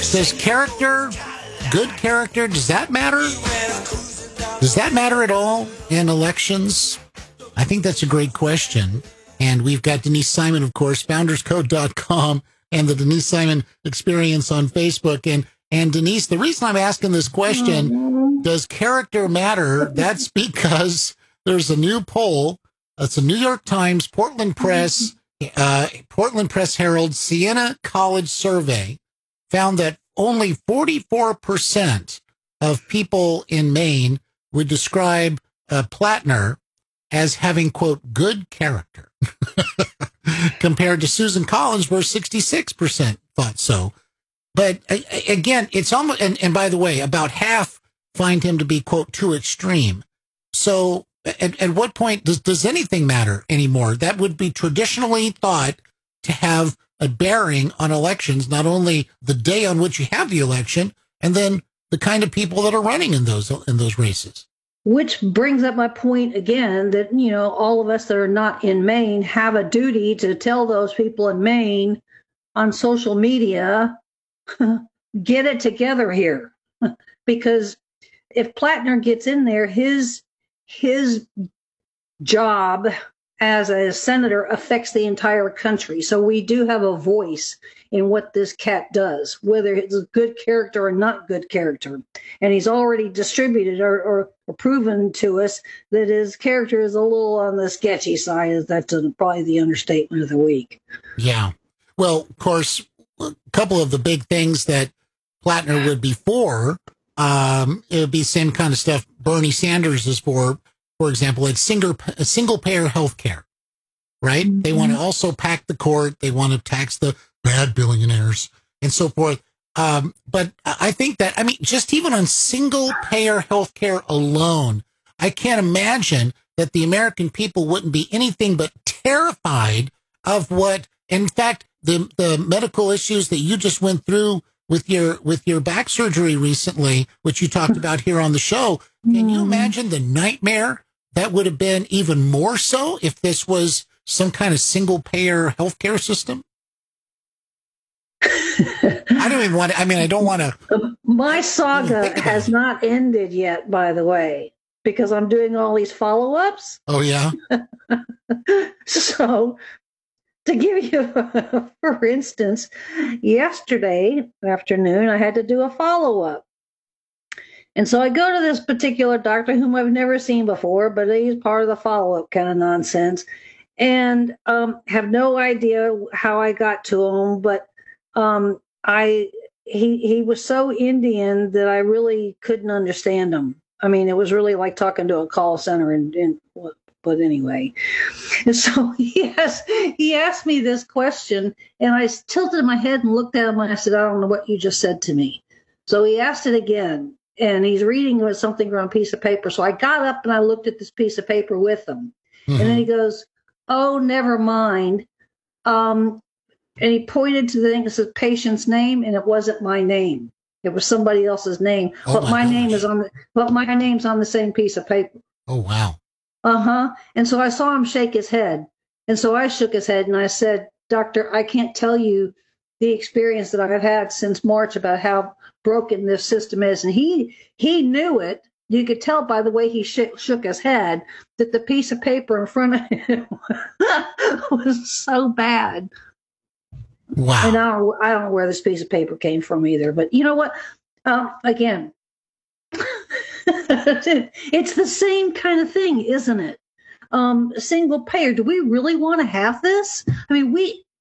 Does character, good character, does that matter? Does that matter at all in elections? I think that's a great question. And we've got Denise Simon, of course, founderscode.com and the Denise Simon Experience on Facebook. And Denise, the reason I'm asking this question, does character matter? That's because there's a new poll. It's a New York Times, Portland Press Herald, Siena College survey found that only 44% of people in Maine would describe Plattner as having, quote, good character, compared to Susan Collins, where 66% thought so. But again, it's almost, and by the way, about half find him to be, quote, too extreme. So at what point does anything matter anymore? That would be traditionally thought to have a bearing on elections, not only the day on which you have the election, and then the kind of people that are running in those races. Which brings up my point again that, you know, all of us that are not in Maine have a duty to tell those people in Maine on social media, get it together here. Because if Plattner gets in there, his job as a senator affects the entire country. So we do have a voice in what this cat does, whether it's a good character or not good character. And he's already distributed or proven to us that his character is a little on the sketchy side. That's probably the understatement of the week. Yeah. Well, of course, a couple of the big things that Plattner would be for, it would be the same kind of stuff Bernie Sanders is for example, it's single-payer health care, right? Mm-hmm. They want to also pack the court. They want to tax the bad billionaires and so forth. But I think that, I mean, just even on single-payer health care alone, I can't imagine that the American people wouldn't be anything but terrified of what, in fact, the medical issues that you just went through with your back surgery recently, which you talked about here on the show. Can you imagine the nightmare that would have been even more so if this was some kind of single-payer healthcare system? I don't even want to, I mean, I don't want to. My saga has not ended yet, by the way, because I'm doing all these follow-ups. Oh, yeah? So, to give you, for instance, yesterday afternoon, I had to do a follow-up. And so I go to this particular doctor whom I've never seen before, but he's part of the follow-up kind of nonsense, and have no idea how I got to him. But he was so Indian that I really couldn't understand him. I mean, it was really like talking to a call center. But anyway, and so he asked me this question, and I tilted my head and looked at him, and I said, "I don't know what you just said to me." So he asked it again. And he's reading something on a piece of paper. So I got up and I looked at this piece of paper with him. Mm-hmm. And then he goes, "Oh, never mind." And he pointed to the thing that says patient's name, and it wasn't my name. It was somebody else's name. But my name's on the same piece of paper. Oh, wow. Uh-huh. And so I saw him shake his head. And so I shook his head and I said, "Doctor, I can't tell you the experience that I've had since March about how broken this system is." And he knew it. You could tell by the way he shook his head that the piece of paper in front of him was so bad. Wow. And I don't know where this piece of paper came from either. But you know what? Again, it's the same kind of thing, isn't it? Single payer. Do we really want to have this? I mean,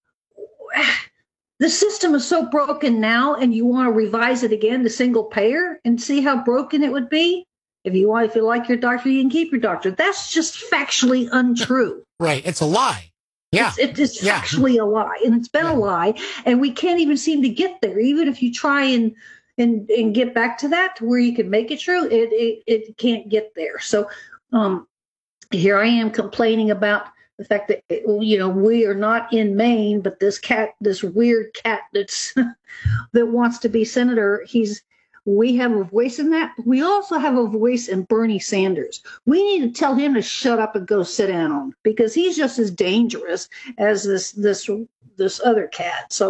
the system is so broken now, and you want to revise it again to single payer and see how broken it would be? If you like your doctor, you can keep your doctor. That's just factually untrue. Right. It's a lie. Yeah. It's factually a lie, and it's been a lie, and we can't even seem to get there. Even if you try and get back to that, to where you can make it true, it can't get there. So here I am complaining about the fact that, you know, we are not in Maine, but this weird cat that wants to be senator, we have a voice in that. We also have a voice in Bernie Sanders. We need to tell him to shut up and go sit down, because he's just as dangerous as this other cat. So